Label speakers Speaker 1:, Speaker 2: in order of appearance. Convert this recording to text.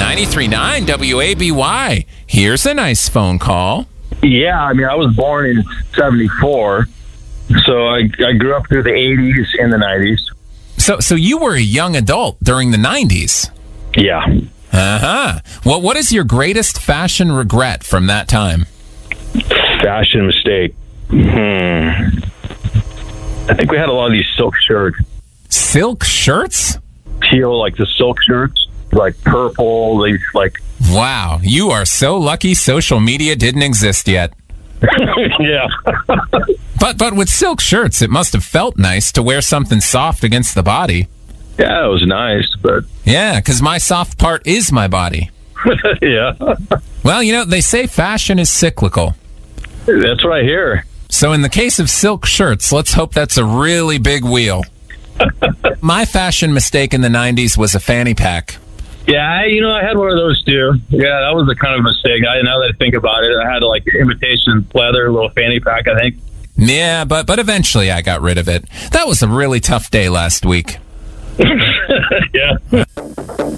Speaker 1: 93.9 WABY. Here's a nice phone call.
Speaker 2: Yeah, I mean, I was born in 74, so I grew up through the 80s and the 90s.
Speaker 1: So you were a young adult during the 90s?
Speaker 2: Yeah.
Speaker 1: Uh-huh. Well, what is your greatest fashion regret from that time?
Speaker 2: Fashion mistake. I think we had a lot of these silk shirts.
Speaker 1: Silk shirts?
Speaker 2: Teal, like the silk shirts, like purple, these like...
Speaker 1: Wow, you are so lucky social media didn't exist yet.
Speaker 2: Yeah.
Speaker 1: But with silk shirts, it must have felt nice to wear something soft against the body.
Speaker 2: Yeah, it was nice, but...
Speaker 1: Yeah, because my soft part is my body.
Speaker 2: Yeah.
Speaker 1: Well, you know, they say fashion is cyclical.
Speaker 2: That's what I hear.
Speaker 1: So in the case of silk shirts, let's hope that's a really big wheel. My fashion mistake in the 90s was a fanny pack.
Speaker 2: Yeah, I had one of those too. Yeah, that was a kind of mistake. Now that I think about it, I had like imitation leather, little fanny pack, I think.
Speaker 1: Yeah, but eventually I got rid of it. That was a really tough day last week.
Speaker 2: Yeah.